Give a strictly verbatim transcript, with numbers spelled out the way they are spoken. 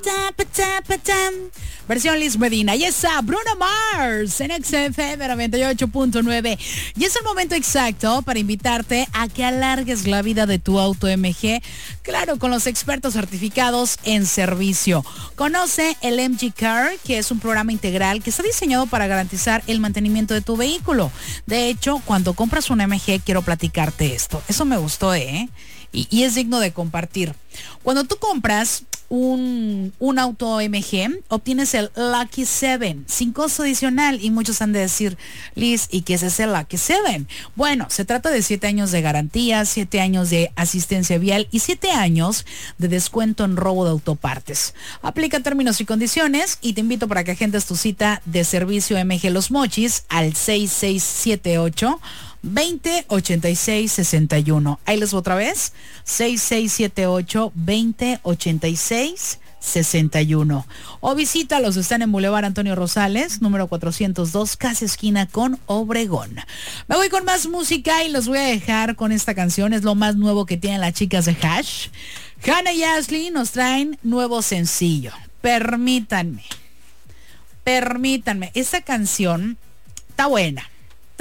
patá, patá, patá. Versión Liz Medina. Y esa, Bruno Mars en X F M noventa y ocho punto nueve. Y es el momento exacto para invitarte a que alargues la vida de tu auto M G. Claro, con los expertos certificados en servicio. Conoce el M G Car, que es un programa integral que está diseñado para garantizar el mantenimiento de tu vehículo. De hecho, cuando compras un M G, quiero platicarte esto. Eso me gustó, ¿eh? Y, y es digno de compartir. Cuando tú compras un, un auto M G, obtienes el Lucky siete sin costo adicional. Y muchos han de decir, Liz, ¿y qué es ese Lucky siete? Bueno, se trata de siete años de garantía, siete años de asistencia vial y siete años de descuento en robo de autopartes. Aplica términos y condiciones y te invito para que agendes tu cita de servicio M G Los Mochis al seis seis siete ocho veinte ochenta y seis sesenta y uno. Ahí les voy otra vez. seis seis siete ocho veinte ochenta y seis sesenta y uno. O visítalos, están en Boulevard Antonio Rosales, número cuatrocientos dos, casi esquina con Obregón. Me voy con más música y los voy a dejar con esta canción. Es lo más nuevo que tienen las chicas de Hash. Hannah y Ashley nos traen nuevo sencillo. Permítanme. Permítanme. Esta canción está buena.